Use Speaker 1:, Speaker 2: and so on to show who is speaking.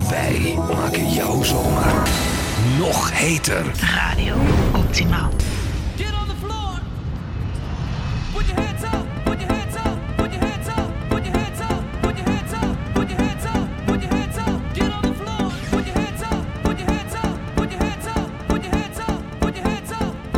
Speaker 1: Wij maken jouw zomer nog heter.
Speaker 2: Radio Optimaal.
Speaker 3: Get on the floor. Put your hands up.